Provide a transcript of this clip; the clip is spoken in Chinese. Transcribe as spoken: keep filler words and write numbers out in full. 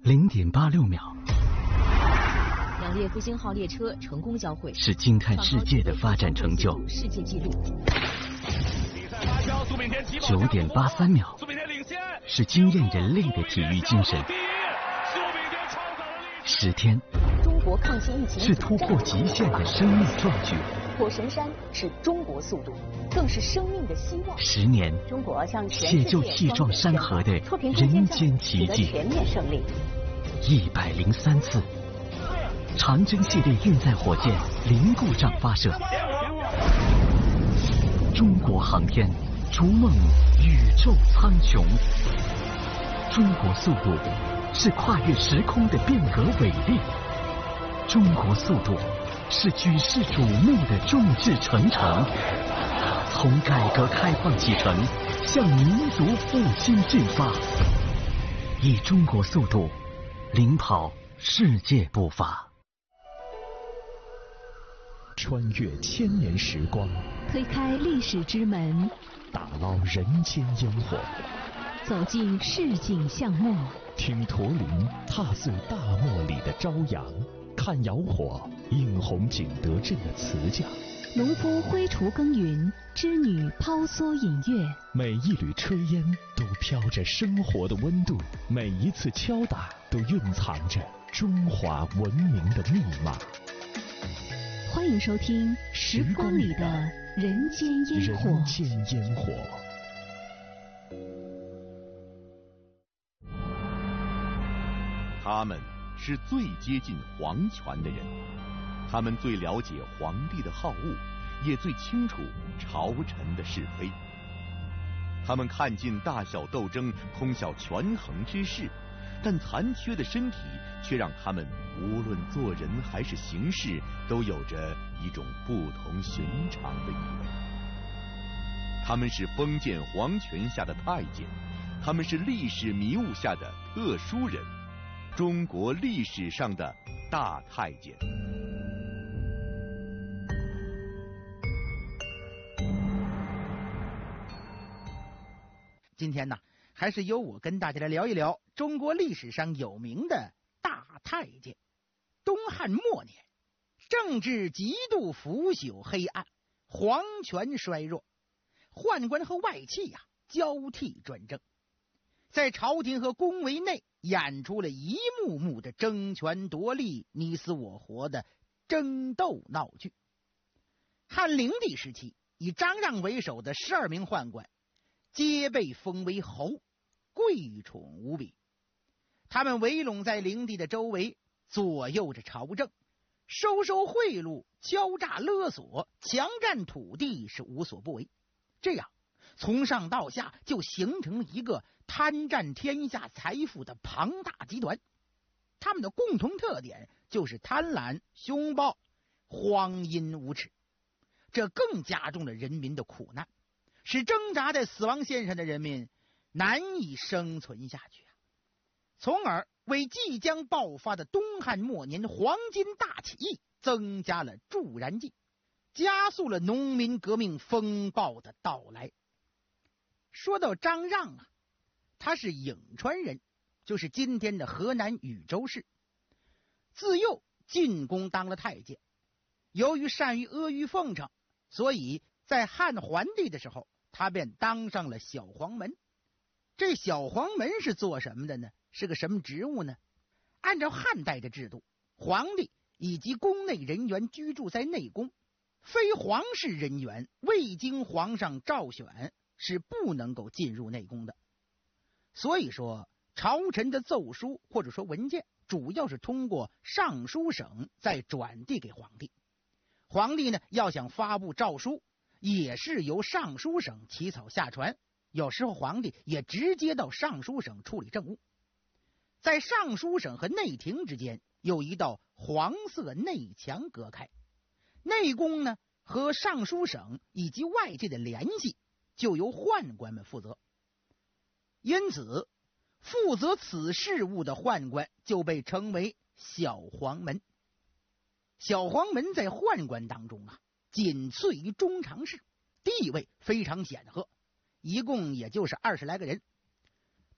零点八六秒。 两列复兴号列车成功交汇， 是惊叹世界的发展成就。 世界纪录。 九点八三秒，是惊艳人类的体育精神。十天， 中国抗击疫情是突破极限的生命壮举。 火神山是中国速度，更是生命的希望。 十年， 中国向全写就气壮山河的人间奇迹。 全面胜利。 一百零三次，长征系列运载火箭零故障发射。中国航天逐梦宇宙苍穹。中国速度是跨越时空的变革伟力。中国速度是举世瞩目的众志成城。从改革开放启程，向民族复兴进发，以中国速度领跑世界步伐。 穿越千年时光， 推开历史之门， 打捞人间烟火， 走进市井巷陌， 听驼铃踏碎大漠里的朝阳，看窑火映红景德镇的瓷匠， 农夫挥锄耕耘，织女抛梭引月， 每一缕炊烟都飘着生活的温度，每一次敲打都蕴藏着中华文明的密码。 欢迎收听《时光里的人间烟火》。 人间烟火。 他们是最接近皇权的人，他们最了解皇帝的好恶，也最清楚朝臣的是非。他们看尽大小斗争，通晓权衡之事，但残缺的身体却让他们无论做人还是行事，都有着一种不同寻常的意味。他们是封建皇权下的太监，他们是历史迷雾下的特殊人，中国历史上的大太监。 今天呢，还是由我跟大家来聊一聊中国历史上有名的大太监。东汉末年，政治极度腐朽黑暗，皇权衰弱，宦官和外戚呀、啊、交替专政，在朝廷和宫闱内演出了一幕幕的争权夺利、你死我活的争斗闹剧。汉灵帝时期，以张让为首的十二名宦官皆被封为侯，贵宠无比。他们围拢在灵帝的周围，左右着朝政，收受贿赂，敲诈勒索，强占土地，是无所不为。这样从上到下就形成了一个贪占天下财富的庞大集团。他们的共同特点就是贪婪、凶暴、荒淫无耻，这更加重了人民的苦难，使挣扎在死亡线上的人民难以生存下去啊，从而为即将爆发的东汉末年黄巾大起义增加了助燃剂，加速了农民革命风暴的到来。说到张让啊，他是颍川人，就是今天的河南禹州市。自幼进宫当了太监，由于善于阿谀奉承，所以在汉桓帝的时候，他便当上了小黄门。这小黄门是做什么的呢？是个什么职务呢？按照汉代的制度，皇帝以及宫内人员居住在内宫，非皇室人员未经皇上召选是不能够进入内宫的。所以说，朝臣的奏书或者说文件主要是通过尚书省再转递给皇帝。皇帝呢，要想发布诏书，也是由尚书省起草下传，有时候皇帝也直接到尚书省处理政务。在尚书省和内廷之间有一道黄色内墙隔开，内宫呢和尚书省以及外界的联系就由宦官们负责。因此负责此事务的宦官就被称为小黄门。小黄门在宦官当中啊，仅次于中常侍，地位非常显赫，一共也就是二十来个人，